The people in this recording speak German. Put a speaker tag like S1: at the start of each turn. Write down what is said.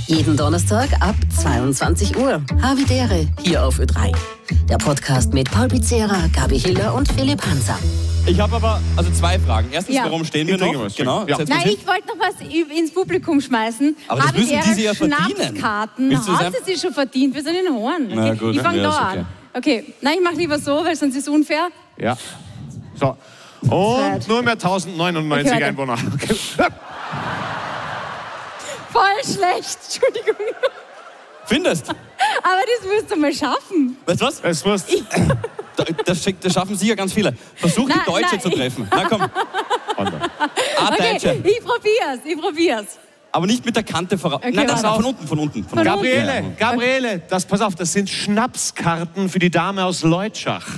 S1: Jeden Donnerstag ab 22 Uhr. Havidere, hier auf Ö3. Der Podcast mit Paul Pizzera, Gabi Hiller und Philipp Hanser.
S2: Ich habe aber zwei Fragen. Erstens, warum stehen wir noch? Genau.
S3: Ja. Nein, ich wollte noch was ins Publikum schmeißen.
S2: Aber das müssen die sich ja verdienen.
S3: Schnapskarten. Hat sie sich schon verdient? Wir sind in Horn. Okay?
S2: Na gut,
S3: ich fange
S2: ja,
S3: da
S2: okay.
S3: an. Okay, nein, ich mache lieber so, weil sonst ist es unfair.
S4: Ja. So. Und nur mehr 1099
S3: Okay,
S4: Einwohner. Okay.
S3: Voll schlecht, Entschuldigung.
S2: Findest?
S3: Aber das musst du mal schaffen.
S2: Weißt du was?
S4: Es muss.
S2: Das schaffen sicher ganz viele. Versuch die Deutsche zu treffen. Na komm.
S3: Okay,
S2: Deutsche.
S3: ich probier's.
S2: Aber nicht mit der Kante voraus.
S3: Okay,
S2: Nein, das
S3: warte.
S2: von unten.
S4: Gabriele, pass auf, das sind Schnapskarten für die Dame aus Leutschach.